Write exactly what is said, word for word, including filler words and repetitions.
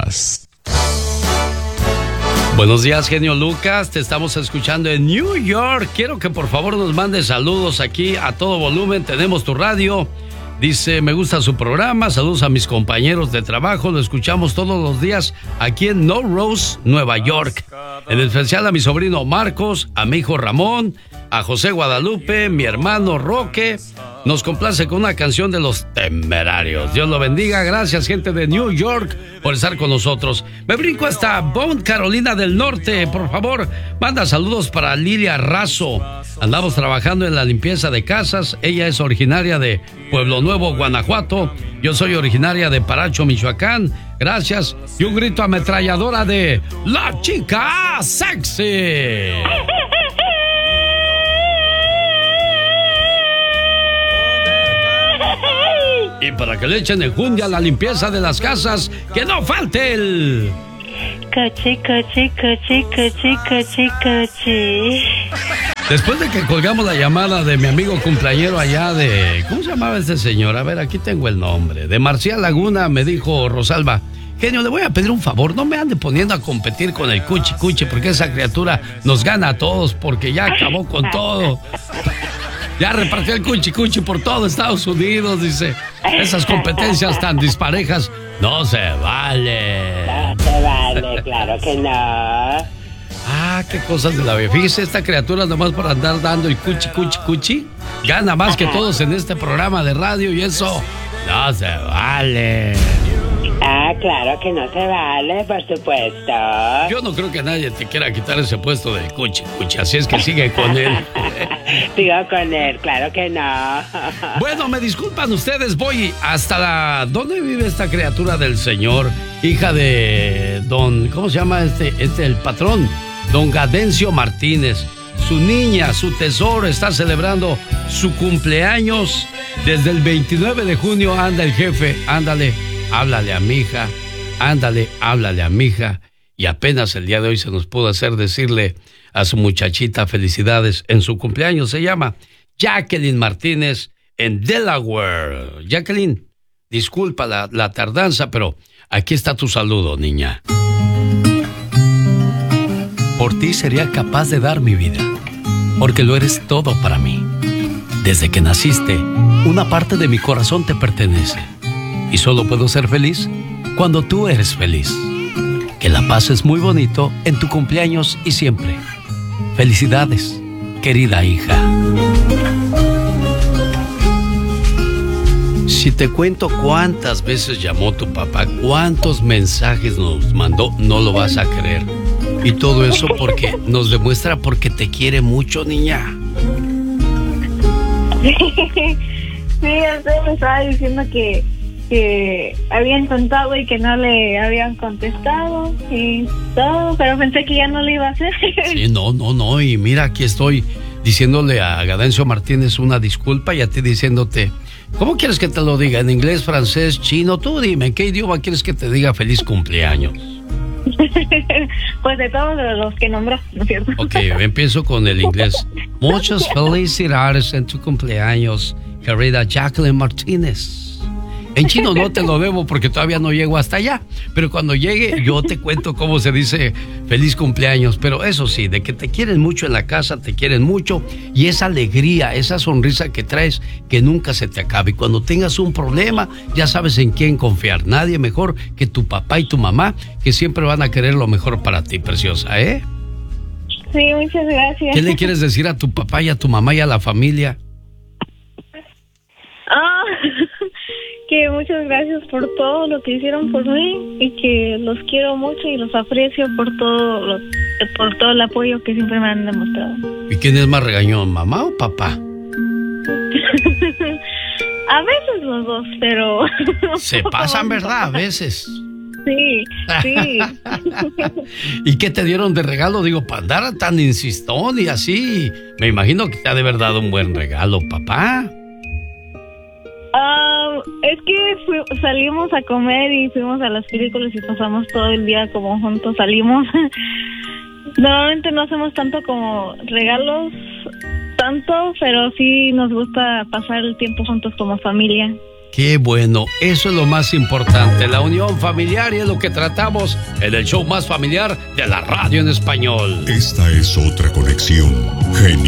Lucas. Buenos días, genio Lucas, te estamos escuchando en New York. Quiero que por favor nos mandes saludos aquí a todo volumen, tenemos tu radio. Dice, me gusta su programa, saludos a mis compañeros de trabajo, lo escuchamos todos los días aquí en No Rose, Nueva York. En especial a mi sobrino Marcos, a mi hijo Ramón, a José Guadalupe, mi hermano Roque. Nos complace con una canción de Los Temerarios. Dios lo bendiga, gracias gente de New York por estar con nosotros. Me brinco hasta Bond, Carolina del Norte, por favor, manda saludos para Lilia Razo. Andamos trabajando en la limpieza de casas, ella es originaria de Pueblo Nuevo, Guanajuato. Yo soy originaria de Paracho, Michoacán. Gracias. Y un grito ametralladora de La Chica Sexy. Y para que le echen enjundia a la limpieza de las casas, que no falte el... Coche, coche, coche, coche, coche, coche. Después de que colgamos la llamada de mi amigo cumpleañero allá de... ¿Cómo se llamaba este señor? A ver, aquí tengo el nombre. De Marcial Laguna, me dijo Rosalba, genio, le voy a pedir un favor, no me ande poniendo a competir con el cuchi cuchi, porque esa criatura nos gana a todos, porque ya acabó con todo. Ya repartió el cuchi cuchi por todo Estados Unidos, dice. Esas competencias tan disparejas no se vale. No se vale, claro que no. Ah, qué cosas de la vida. Fíjese, esta criatura nomás por andar dando el cuchi cuchi cuchi gana más que todos en este programa de radio y eso no se vale. Ah, claro que no se vale, por supuesto. Yo no creo que nadie te quiera quitar ese puesto de cuchi cuchi, así es que sigue con él. Sigo con él, claro que no. Bueno, me disculpan ustedes, voy hasta la... ¿Dónde vive esta criatura del señor? Hija de don... ¿Cómo se llama este? Este, el patrón. Don Gadencio Martínez. Su niña, su tesoro, está celebrando su cumpleaños. Desde el veintinueve de junio anda el jefe, ándale. Háblale a mi hija, ándale, háblale a mi hija. Y apenas el día de hoy se nos pudo hacer decirle a su muchachita felicidades en su cumpleaños. Se llama Jacqueline Martínez en Delaware. Jacqueline, disculpa la, la tardanza, pero aquí está tu saludo, niña. Por ti sería capaz de dar mi vida, porque lo eres todo para mí. Desde que naciste, una parte de mi corazón te pertenece. Y solo puedo ser feliz cuando tú eres feliz. Que la pases muy bonito en tu cumpleaños y siempre. Felicidades, querida hija. Si te cuento cuántas veces llamó tu papá, cuántos mensajes nos mandó, no lo vas a creer. Y todo eso porque nos demuestra porque te quiere mucho, niña. Sí, usted me estaba diciendo que que había intentado y que no le habían contestado y todo, pero pensé que ya no lo iba a hacer. Sí, no, no, no, y mira, aquí estoy diciéndole a Gadencio Martínez una disculpa y a ti diciéndote, ¿cómo quieres que te lo diga? ¿En inglés, francés, chino? Tú dime, ¿en qué idioma quieres que te diga feliz cumpleaños? Pues de todos los que nombras, ¿no es cierto? Ok, empiezo con el inglés. Muchas felicidades en tu cumpleaños, querida Jacqueline Martínez. En chino no te lo debo porque todavía no llego hasta allá, pero cuando llegue yo te cuento cómo se dice feliz cumpleaños. Pero eso sí, de que te quieren mucho en la casa, te quieren mucho, y esa alegría, esa sonrisa que traes, que nunca se te acabe. Y cuando tengas un problema, ya sabes en quién confiar. Nadie mejor que tu papá y tu mamá, que siempre van a querer lo mejor para ti, preciosa, ¿eh? Sí, muchas gracias. ¿Qué le quieres decir a tu papá y a tu mamá y a la familia? Ah... que muchas gracias por todo lo que hicieron por mí y que los quiero mucho y los aprecio por todo lo, por todo el apoyo que siempre me han demostrado. ¿Y quién es más regañón, mamá o papá? A veces los dos, pero... Se pasan, ¿verdad? A veces. Sí, sí. ¿Y qué te dieron de regalo? Digo, para andar tan insistón y así. Me imagino que te ha de haber dado un buen regalo, papá. Uh, es que fui, salimos a comer y fuimos a las películas y pasamos todo el día como juntos, salimos. Normalmente no hacemos tanto como regalos, tanto, pero sí nos gusta pasar el tiempo juntos como familia. Qué bueno, eso es lo más importante, la unión familiar, y es lo que tratamos en el show más familiar de la radio en español. Esta es otra conexión genial.